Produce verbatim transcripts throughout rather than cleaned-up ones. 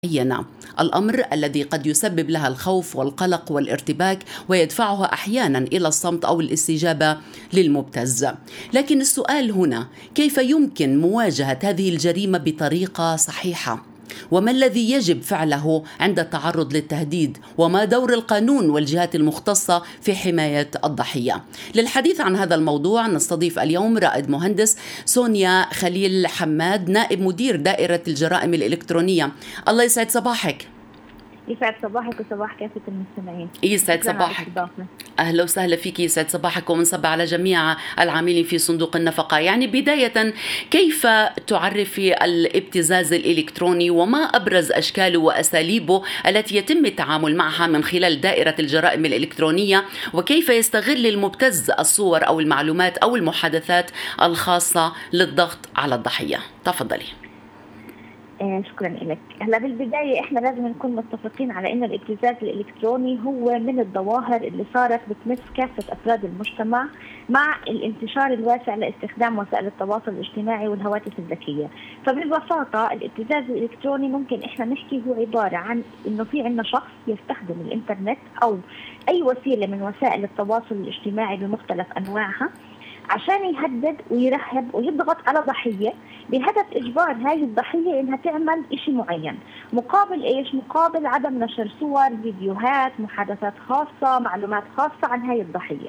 معينة، الأمر الذي قد يسبب لها الخوف والقلق والارتباك ويدفعها أحيانا إلى الصمت أو الاستجابة للمبتز. لكن السؤال هنا، كيف يمكن مواجهة هذه الجريمة بطريقة صحيحة؟ وما الذي يجب فعله عند التعرض للتهديد؟ وما دور القانون والجهات المختصة في حماية الضحية؟ للحديث عن هذا الموضوع نستضيف اليوم رائد مهندس سونيا خليل حماد، نائب مدير دائرة الجرائم الإلكترونية. الله يسعد صباحك. يسعد صباحك وصباح كافة المستمعين. يسعد صباحك. أهلا وسهلا فيك، يسعد صباحك ومنصب على جميع العاملين في صندوق النفقة. يعني بداية، كيف تعرفي الابتزاز الإلكتروني وما أبرز أشكاله وأساليبه التي يتم التعامل معها من خلال دائرة الجرائم الإلكترونية، وكيف يستغل المبتز الصور أو المعلومات أو المحادثات الخاصة للضغط على الضحية؟ تفضلي. آه شكرا لك. هلا بالبدايه احنا لازم نكون متفقين على ان الابتزاز الالكتروني هو من الظواهر اللي صارت بتمس كافه افراد المجتمع مع الانتشار الواسع لاستخدام وسائل التواصل الاجتماعي والهواتف الذكيه. فببساطه الابتزاز الالكتروني ممكن احنا نحكي هو عباره عن انه في عندنا شخص يستخدم الانترنت او اي وسيله من وسائل التواصل الاجتماعي بمختلف انواعها عشان يهدد ويرهب ويضغط على ضحية بهدف إجبار هاي الضحية إنها تعمل إشي معين، مقابل إيش؟ مقابل عدم نشر صور، فيديوهات، محادثات خاصة، معلومات خاصة عن هاي الضحية.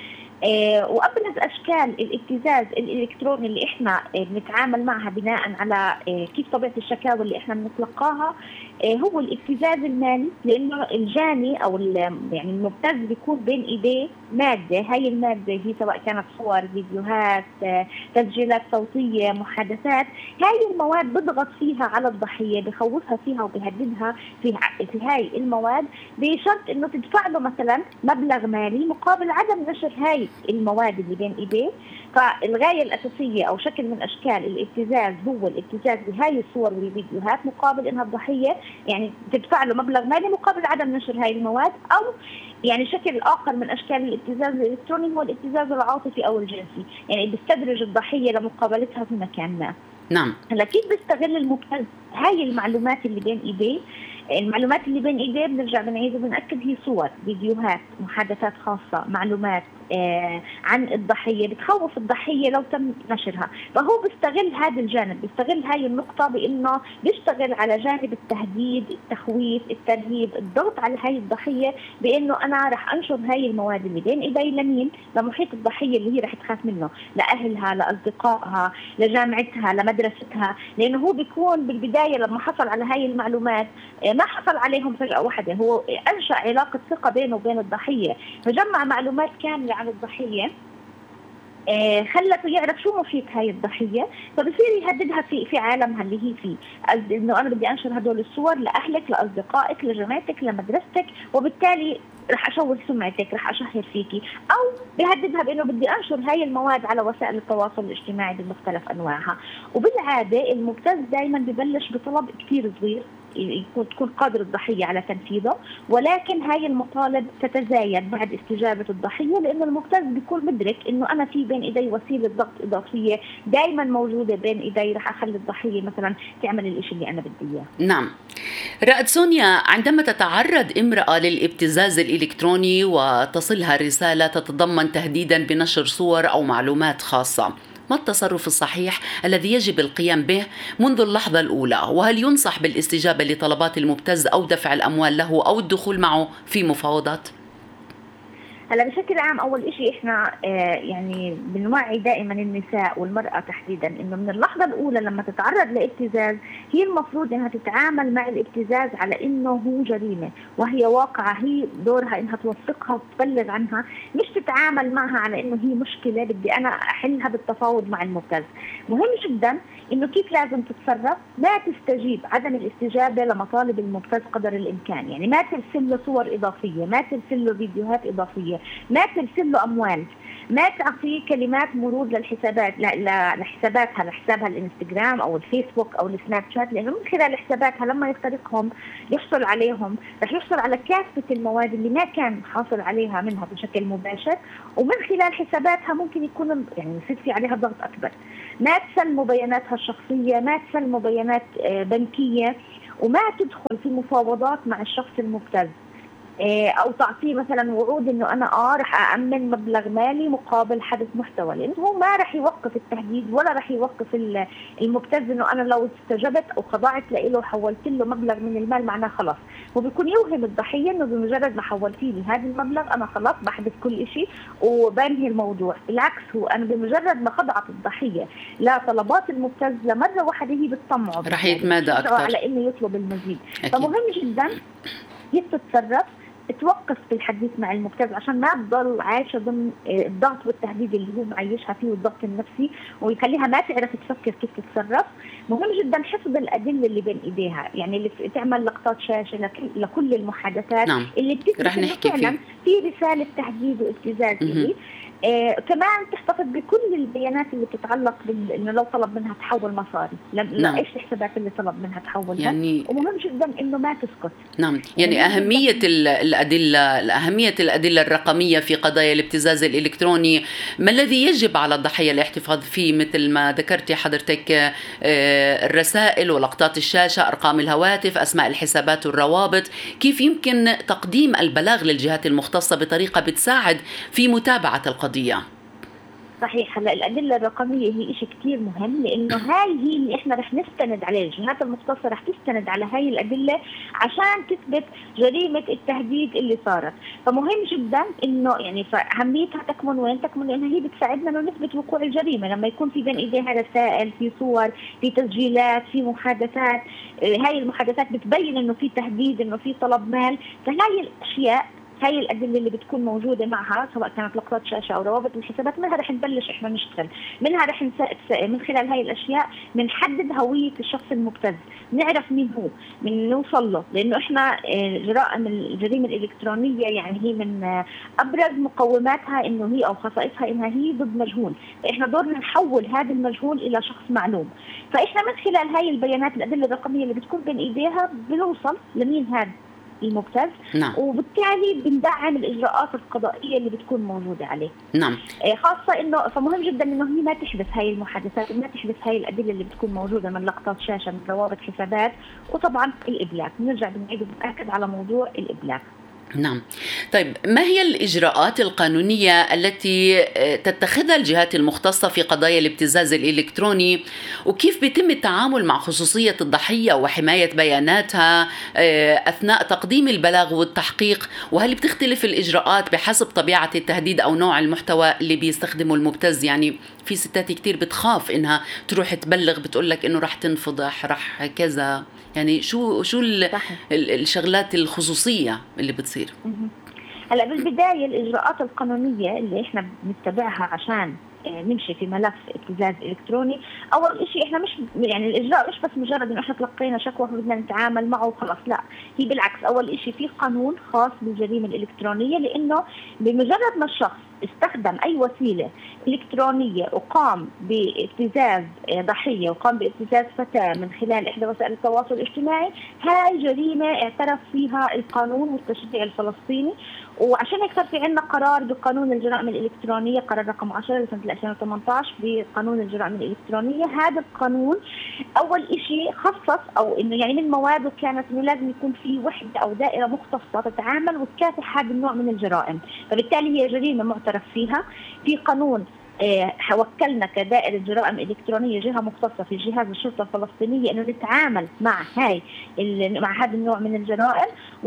آه وأبرز أشكال الابتزاز الإلكتروني اللي إحنا آه بنتعامل معها بناء على آه كيف طبيعة الشكاوى اللي إحنا بنتلقاها آه هو الابتزاز المالي، لأنه الجاني أو يعني المبتز بيكون بين إيديه مادة، هاي المادة هي سواء كانت صور، فيديوهات، آه تسجيلات صوتية، محادثات، هاي المواد بضغط فيها على الضحية، بخوفها فيها وبهددها في, في هاي المواد بشرط إنه تدفع له مثلا مبلغ مالي مقابل عدم نشر هاي المواد اللي بين ايديه. فالغايه الاساسيه او شكل من اشكال الابتزاز هو الابتزاز بهاي الصور والفيديوهات مقابل انها الضحيه يعني تدفع له مبلغ مالي مقابل عدم نشر هاي المواد، او يعني شكل اخر من اشكال الابتزاز الالكتروني هو الابتزاز العاطفي او الجنسي، يعني بيستدرج الضحيه لمقابلتها في مكان ما. نعم. هلا كيف بيستغل المبتز هاي المعلومات اللي بين ايديه؟ المعلومات اللي بين ايديه بنرجع بنعيد وبنأكد هي صور، فيديوهات، محادثات خاصة، معلومات آه عن الضحية بتخوف الضحية لو تم نشرها. فهو بيستغل هذا الجانب، بيستغل هاي النقطة بانه بيشتغل على جانب التهديد، التخويف، الترهيب، الضغط على هاي الضحية بانه انا رح انشر هاي المواد اللي بين ايدي لمين؟ لمحيط الضحية اللي هي رح تخاف منه، لاهلها، لاصدقائها، لجامعتها، لمدرستها، لانه هو بيكون بالبداية لما حصل على هاي المعلومات ما حصل عليهم فجأة واحدة، هو أنشأ علاقة ثقة بينه وبين الضحية، فجمع معلومات كاملة عن الضحية آه خلته يعرف شو محيط هاي الضحية، فبصير يهددها في في عالمها اللي هي فيه، انه انا بدي انشر هدول الصور لاهلك، لاصدقائك، لجامعتك، لمدرستك، وبالتالي رح اشوه سمعتك، رح اشهر فيكي، او بيهددها بانه بدي انشر هاي المواد على وسائل التواصل الاجتماعي بمختلف انواعها. وبالعاده المبتز دائما ببلش بطلب كثير صغير يكون تكون قادر الضحية على تنفيذه، ولكن هاي المطالب تتزايد بعد استجابة الضحية، لأنه المبتز بيكون مدرك إنه أنا في بين إيدي وسيلة ضغط إضافية دائما موجودة بين إيدي، رح أخلي الضحية مثلا تعمل الإشي اللي أنا بدي إياه. نعم. رائد سونيا، عندما تتعرض امرأة للابتزاز الإلكتروني وتصلها رسالة تتضمن تهديدا بنشر صور أو معلومات خاصة، ما التصرف الصحيح الذي يجب القيام به منذ اللحظة الأولى؟ وهل ينصح بالاستجابة لطلبات المبتز أو دفع الأموال له أو الدخول معه في مفاوضات؟ هلا بشكل عام اول إشي احنا آه يعني بنوعي دائما النساء والمراه تحديدا انه من اللحظه الاولى لما تتعرض لابتزاز هي المفروض انها تتعامل مع الابتزاز على انه هو جريمه وهي واقعه، هي دورها انها توثقها وتبلغ عنها، مش تتعامل معها على انه هي مشكله بدي انا احلها بالتفاوض مع المبتز. مهم جدا انه كيف لازم تتصرف، ما تستجيب، عدم الاستجابه لمطالب المبتز قدر الامكان، يعني ما ترسل له صور اضافيه، ما ترسل له فيديوهات اضافيه، ما ترسل له اموال، ما تعطيه كلمات مرور للحسابات لحساباتها، لحسابها الانستغرام او الفيسبوك او السناب شات، لانه من خلال حساباتها لما يخترقهم يحصل عليهم رح يحصل على كافه المواد اللي ما كان حاصل عليها منها بشكل مباشر، ومن خلال حساباتها ممكن يكون يعني يصير في عليها ضغط اكبر. ما تسلموا بياناتها الشخصيه، ما تسلموا بيانات بنكيه، وما تدخل في مفاوضات مع الشخص المبتز او تعطيه مثلا وعود انه انا اه رح اامن مبلغ مالي مقابل حدث محتوى، لانه هو ما رح يوقف التهديد ولا رح يوقف المبتز انه انا لو استجبت او خضعت له وحولت له مبلغ من المال معناه خلاص. هو بيكون يوهم الضحيه انه بمجرد ما حولتي لي هذا المبلغ انا خلاص بحدث كل شيء وبنهي الموضوع. بالعكس، هو انا بمجرد ما خضعت الضحيه لطلبات المبتز لمره واحده هي بتطمعه رح يتمادى اكثر على انه يطلب المزيد. فمهم جدا هي تتصرف توقف في الحديث مع المبتز عشان ما تضل عايشه ضمن الضغط والتهديد اللي هو معيشها فيه والضغط النفسي، ويخليها ما تعرف تفكر كيف تتصرف. مهم جدا حفظ الادله اللي بين ايديها، يعني اللي تعمل لقطات شاشه لكل المحادثات. نعم. اللي بتثبت فعلا في رساله تهديد وابتزاز لي. آه، كمان تحتفظ بكل البيانات اللي بتتعلق بال... انه لو طلب منها تحول مصاري، لم... ايش الحسابات اللي طلب منها تحولها. يعني ومهم جدا انه ما تسكت. نعم، يعني, يعني اهميه الادله اهميه الادله الرقميه في قضايا الابتزاز الالكتروني، ما الذي يجب على الضحيه الاحتفاظ فيه؟ مثل ما ذكرتي حضرتك، آه، الرسائل ولقطات الشاشه، ارقام الهواتف، اسماء الحسابات والروابط. كيف يمكن تقديم البلاغ للجهات المختصه بطريقه بتساعد في متابعه القضيه؟ صحيح. هلا الادله الرقميه هي شيء كثير مهم، لانه هاي هي اللي احنا رح نستند عليها، الجهات المختصه رح تستند على هاي الادله عشان تثبت جريمه التهديد اللي صارت. فمهم جدا انه يعني فاهميتها تكمن وين؟ تكمن لانها هي بتساعدنا انه نثبت وقوع الجريمه، لما يكون في بين ايديها رسائل، في صور، في تسجيلات، في محادثات. هاي المحادثات بتبين انه في تهديد، انه في طلب مال. فهاي الاشياء، هاي الأدلة اللي بتكون موجودة معها سواء كانت لقطات شاشة أو روابط الحسابات، منها رح نبلش إحنا نشتغل، منها رح من خلال هاي الأشياء بنحدد هوية الشخص المبتز، نعرف مين هو، من نوصل له، لأنه إحنا جرائم الجريمة الإلكترونية يعني هي من أبرز مقوماتها إنه هي أو خصائصها إنها هي ضد مجهول، فإحنا دورنا نحول هذا المجهول إلى شخص معلوم. فإحنا من خلال هاي البيانات الأدلة الرقمية اللي بتكون بين إيديها بنوصل لمين هذا المبتز. نعم. وبالتالي بندعم الاجراءات القضائيه اللي بتكون موجوده عليه. نعم. خاصه انه فمهم جدا انه هي ما تحدث هاي المحادثات وما تحدث هاي الادله اللي بتكون موجوده من لقطات شاشه، من روابط حسابات، وطبعا الابلاغ. بنرجع بنعيد ونأكد على موضوع الابلاغ. نعم. طيب، ما هي الإجراءات القانونية التي تتخذها الجهات المختصة في قضايا الابتزاز الإلكتروني، وكيف بيتم التعامل مع خصوصية الضحية وحماية بياناتها أثناء تقديم البلاغ والتحقيق؟ وهل بتختلف الإجراءات بحسب طبيعة التهديد أو نوع المحتوى اللي بيستخدمه المبتز؟ يعني في ستات كتير بتخاف إنها تروح تبلغ، بتقولك إنه رح تنفضح، رح كذا. يعني شو شو الشغلات الخصوصية اللي بتصير؟ هلا بالبداية الإجراءات القانونية اللي إحنا بنتبعها عشان نمشي في ملف ابتزاز الكتروني، اول شيء احنا مش يعني الاجراء مش بس مجرد انه احنا تلقينا شكوى فبدنا نتعامل معه وخلاص، لا، هي بالعكس. اول شيء في قانون خاص بالجريمه الالكترونيه، لانه بمجرد ما الشخص استخدم اي وسيله الكترونيه وقام بابتزاز ضحيه وقام بابتزاز فتاه من خلال احدى وسائل التواصل الاجتماعي، هاي جريمه اعترف فيها القانون والتشريع الفلسطيني. وعشان هيك صار في عندنا قرار بقانون الجرائم الالكترونيه، قرار رقم عشرة لسنه ألفين وثمانية عشر بقانون الجرائم الالكترونيه. هذا القانون اول شيء خصص او انه يعني من مواده كانت انه لازم يكون في وحده او دائره مختصه تتعامل وتكافح هذا النوع من الجرائم، فبالتالي هي جريمه معترف فيها. في قانون اه وكلنا كدائرة جرائم إلكترونية جهة مختصة في جهاز الشرطة الفلسطينية إنه نتعامل مع هاي مع هذا النوع من الجرائم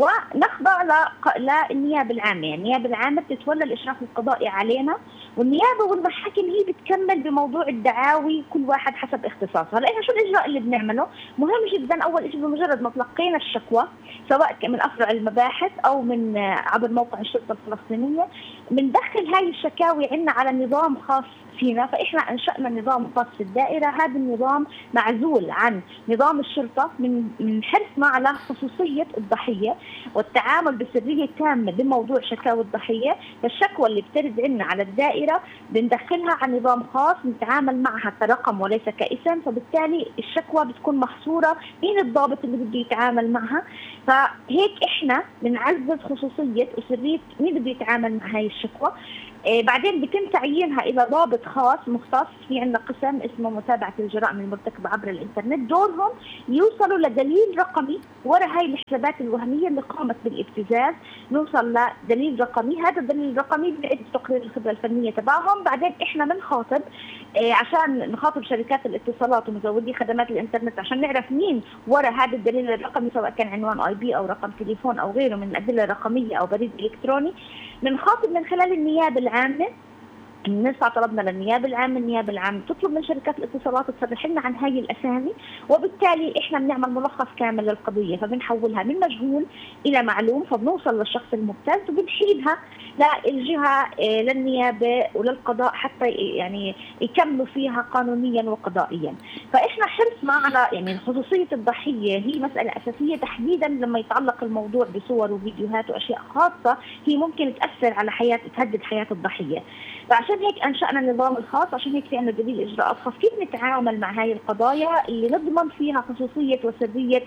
ونخضع للنيابة العامة. يعني النيابة العامة بتتولى الإشراف القضائي علينا، والنيابة والمحاكم هي بتكمل بموضوع الدعاوي كل واحد حسب اختصاصه. هلا احنا شو الإجراء اللي بنعمله؟ مهم جدا أول شيء بمجرد ما تلقينا الشكوى سواء من أفرع المباحث أو من عبر موقع الشرطة الفلسطينية، بندخل هاي الشكاوي عندنا على نظام خاص فينا. فإحنا أنشأنا نظام خاص في الدائرة، هذا النظام معزول عن نظام الشرطة من من حرصنا على خصوصية الضحية والتعامل بسرية تامة بموضوع شكاوى الضحية. فالشكوى اللي بترد عنا على الدائرة بندخلها على نظام خاص نتعامل معها كرقم وليس كاسم، فبالتالي الشكوى بتكون محصورة مين الضابط اللي بده يتعامل معها. فهيك إحنا بنعزز خصوصية وسرية مين بده يتعامل مع هاي الشكوى. آه بعدين بيتم تعيينها الى ضابط خاص مختص. في عندنا قسم اسمه متابعه الجرائم المرتكبه عبر الانترنت، دورهم يوصلوا لدليل رقمي وراء هاي الحسابات الوهميه اللي قامت بالابتزاز. نوصل لدليل رقمي، هذا الدليل الرقمي بيعيد تقرير الخبره الفنيه تبعهم. بعدين احنا بنخاطب آه عشان نخاطب شركات الاتصالات ومزودي خدمات الانترنت عشان نعرف مين وراء هذا الدليل الرقمي، سواء كان عنوان اي بي او رقم تليفون او غيره من الادله الرقميه او بريد الكتروني. بنخاطب من خلال النيابه العامه، نرفع طلبنا للنيابه العامه، النيابه العامه تطلب من شركات الاتصالات تصرح لنا عن هاي الاسامي، وبالتالي احنا بنعمل ملخص كامل للقضيه، فبنحولها من مجهول الى معلوم، فبنوصل للشخص المبتز وبنحيلها للجهه للنيابه وللقضاء حتى يعني يكملوا فيها قانونيا وقضائيا. فاحنا حرصنا على يعني خصوصيه الضحيه هي مساله اساسيه، تحديدا لما يتعلق الموضوع بصور وفيديوهات واشياء خاصه هي ممكن تاثر على حياه تهدد حياه الضحيه. فعشان هيك انشانا النظام الخاص، عشان هيك في عندنا دليل اجراءات خاص كيف نتعامل مع هاي القضايا اللي نضمن فيها خصوصيه وسريه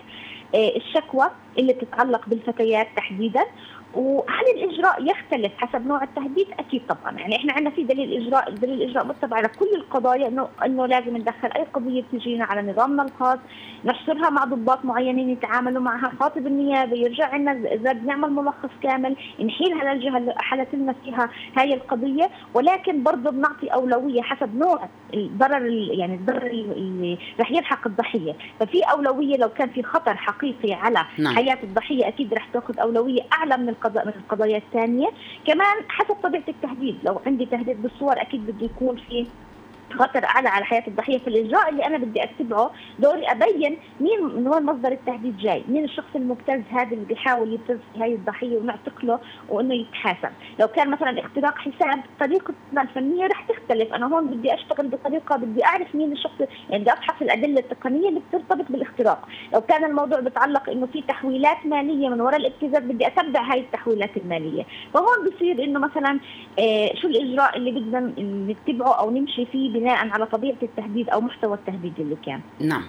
الشكوى اللي تتعلق بالفتيات تحديدا. وهل الاجراء يختلف حسب نوع التهديد؟ اكيد طبعا، يعني احنا عندنا في دليل اجراء، دليل الاجراء متبع على كل القضايا، انه انه لازم ندخل اي قضيه بتجينا على نظامنا الخاص، نحصرها مع ضباط معينين يتعاملوا معها، خاطب النيابه، يرجع لنا اذا نعمل ملخص كامل نحيلها للجهه اللي حلت لنا فيها هاي القضيه. ولكن برضه بنعطي اولويه حسب نوع الضرر، يعني الضرر اللي رح يلحق الضحيه. ففي اولويه لو كان في خطر حقيقي على نعم. حياه الضحيه اكيد رح تاخذ اولويه اعلى من القضاء من القضايا الثانيه. كمان حسب طبيعه التهديد، لو عندي تهديد بالصور اكيد بده يكون في خطر اعلى على حياه الضحيه. في الاجراء اللي انا بدي اتبعه دوري ابين مين من وين مصدر التهديد جاي، مين الشخص المبتز هذا اللي بيحاول يبتز هاي الضحيه ونعتقله وانه يتحاسب. لو كان مثلا اختراق حساب طريقتنا الفنيه رح تختلف، انا هون بدي اشتغل بطريقه بدي اعرف مين الشخص، يعني بدي ابحث الادله التقنيه اللي بترتبط بالاختراق. لو كان الموضوع بيتعلق انه في تحويلات ماليه من وراء الابتزاز بدي اتبع هاي التحويلات الماليه. فهون بصير انه مثلا آه شو الاجراء اللي بدنا نتبعه او نمشي فيه بناء على طبيعة التهديد أو محتوى التهديد اللي كان. نعم.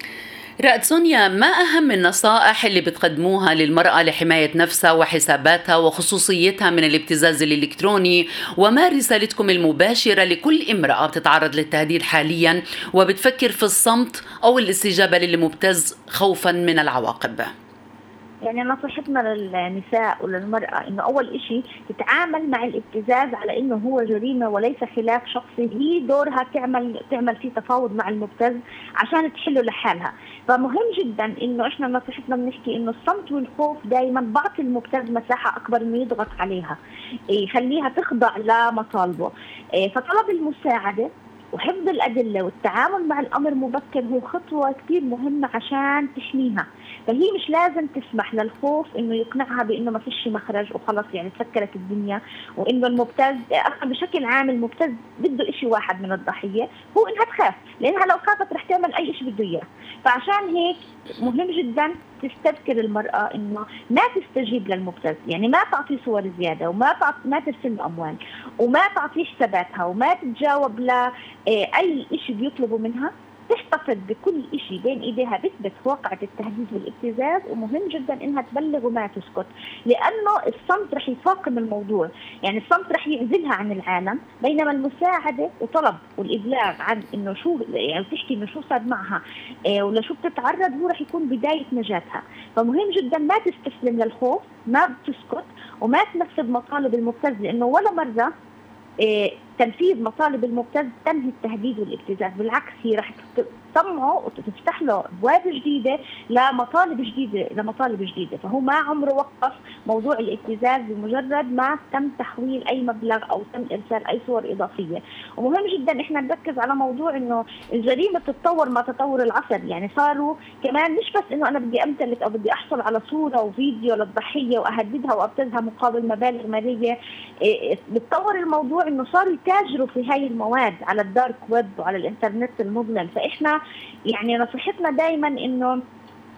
رائد سونيا، ما أهم النصائح اللي بتقدموها للمرأة لحماية نفسها وحساباتها وخصوصيتها من الابتزاز الإلكتروني، وما رسالتكم المباشرة لكل امرأة بتتعرض للتهديد حاليا وبتفكر في الصمت أو الاستجابة للمبتز خوفا من العواقب؟ يعني نصيحتنا للنساء وللمرأة إنه أول إشي تتعامل مع الابتزاز على إنه هو جريمة وليس خلاف شخصي، هي دورها تعمل تعمل فيه تفاوض مع المبتز عشان تحله لحالها. فمهم جدا إنه إحنا نصيحتنا بنحكي إنه الصمت والخوف دائما بعطي المبتز مساحة أكبر إنه يضغط عليها، يخليها تخضع لمطالبه. فطلب المساعدة وحفظ الأدلة والتعامل مع الأمر مبكر هو خطوة كتير مهمة عشان تحميها. فهي مش لازم تسمح للخوف إنه يقنعها بإنه ما فيش مخرج وخلص يعني تفكرت الدنيا، وإنه المبتز أصلا بشكل عام المبتز بده إشي واحد من الضحية هو إنها تخاف، لأنها لو خافت رح تعمل أي إشي بده إياه. فعشان هيك مهم جدا تستذكر المرأة إنه ما تستجيب للمبتز، يعني ما تعطي صور زيادة وما تعطي ما ترسل أموال وما تعطي حساباتها وما تتجاوب لأي إشي بيطلبوا منها، تحتفظ بكل إشي بين إيديها بثبت واقعة التهديد والابتزاز. ومهم جدا إنها تبلغ وما تسكت، لأنه الصمت رح يفاقم الموضوع، يعني الصمت رح يعزلها عن العالم، بينما المساعدة وطلب والإبلاغ عن إنه شو يعني تحكي إنه شو صار معها إيه ولا شو بتتعرض هو رح يكون بداية نجاتها. فمهم جدا ما تستسلم للخوف، ما بتسكت وما تنفذ مطالب المبتز، لأنه ولا مرة إيه تنفيذ مطالب المبتز تنهي التهديد والابتزاز، بالعكس هي رح تطمعه وتفتح له ابواب جديده لمطالب جديده لمطالب جديده. فهو ما عمره وقف موضوع الابتزاز بمجرد ما تم تحويل اي مبلغ او تم ارسال اي صور اضافيه. ومهم جدا احنا نركز على موضوع انه الجريمه بتتطور مع تطور العصر، يعني صاروا كمان مش بس انه انا بدي امتلك او بدي احصل على صوره وفيديو للضحيه واهددها وابتزها مقابل مبالغ ماليه، بتطور الموضوع انه صاروا يتاجروا في هاي المواد على الدارك ويب وعلى الانترنت المظلم. فاحنا يعني نصيحتنا دائما انه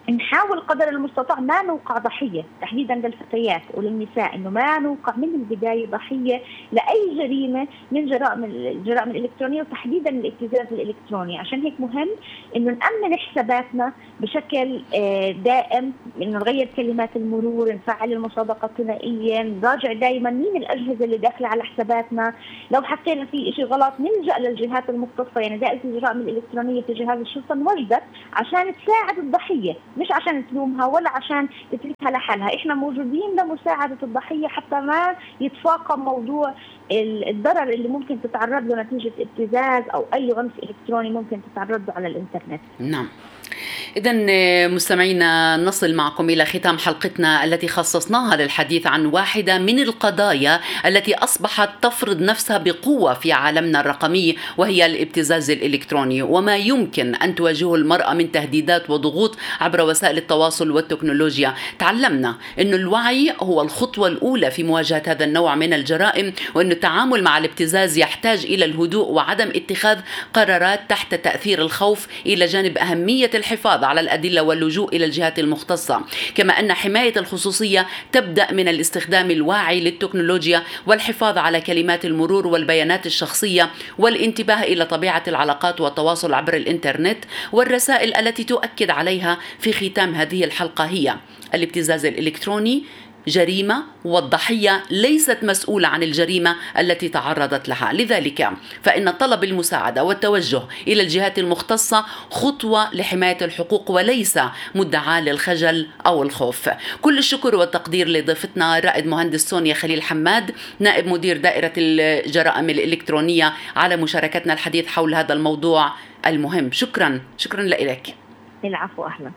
نحاول قدر المستطاع ما نوقع ضحية، تحديدا للفتيات وللنساء، انه ما نوقع من البداية ضحية لأي جريمة من جرائم الجرائم الإلكترونية، وتحديدا الابتزاز الإلكتروني. عشان هيك مهم انه نأمن حساباتنا بشكل دائم، انه نغير كلمات المرور، نفعل المصادقة الثنائية، نراجع دائما مين الأجهزة اللي داخلة على حساباتنا. لو حسينا في شيء غلط نلجأ للجهات المختصة، يعني دائرة الجرائم الإلكترونية في جهاز الشرطة انوجدت عشان تساعد الضحية، مش عشان تلومها ولا عشان تتركها لحالها. احنا موجودين لمساعدة الضحية حتى ما يتفاقم موضوع الضرر اللي ممكن تتعرض له نتيجة ابتزاز أو أي عنف إلكتروني ممكن تتعرض له على الإنترنت. نعم. إذن مستمعينا، نصل معكم إلى ختام حلقتنا التي خصصناها للحديث عن واحدة من القضايا التي أصبحت تفرض نفسها بقوة في عالمنا الرقمي، وهي الابتزاز الإلكتروني، وما يمكن أن تواجهه المرأة من تهديدات وضغوط عبر وسائل التواصل والتكنولوجيا. تعلمنا أن الوعي هو الخطوة الأولى في مواجهة هذا النوع من الجرائم، وأن التعامل مع الابتزاز يحتاج إلى الهدوء وعدم اتخاذ قرارات تحت تأثير الخوف، إلى جانب أهمية الحفاظ على الأدلة واللجوء إلى الجهات المختصة. كما أن حماية الخصوصية تبدأ من الاستخدام الواعي للتكنولوجيا والحفاظ على كلمات المرور والبيانات الشخصية، والانتباه إلى طبيعة العلاقات والتواصل عبر الإنترنت. والرسائل التي تؤكد عليها في ختام هذه الحلقة هي: الابتزاز الإلكتروني جريمة، والضحية ليست مسؤولة عن الجريمة التي تعرضت لها. لذلك فإن طلب المساعدة والتوجه إلى الجهات المختصة خطوة لحماية الحقوق وليس مدعاة للخجل أو الخوف. كل الشكر والتقدير لضيفتنا الرائد مهندس سونيا خليل حماد، نائب مدير دائرة الجرائم الإلكترونية، على مشاركتنا الحديث حول هذا الموضوع المهم. شكرا شكرا لك. العفو، أهلا.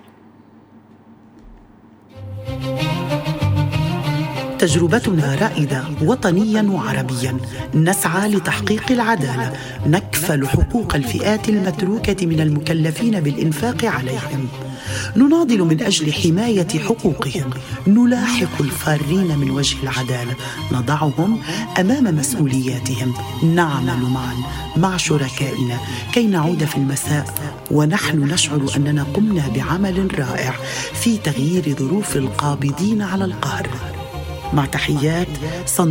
تجربتنا رائدة وطنيا وعربيا، نسعى لتحقيق العدالة، نكفل حقوق الفئات المتروكة من المكلفين بالإنفاق عليهم، نناضل من أجل حماية حقوقهم، نلاحق الفارين من وجه العدالة، نضعهم أمام مسؤولياتهم، نعمل معا مع شركائنا كي نعود في المساء ونحن نشعر أننا قمنا بعمل رائع في تغيير ظروف القابضين على القهر. مع تحيات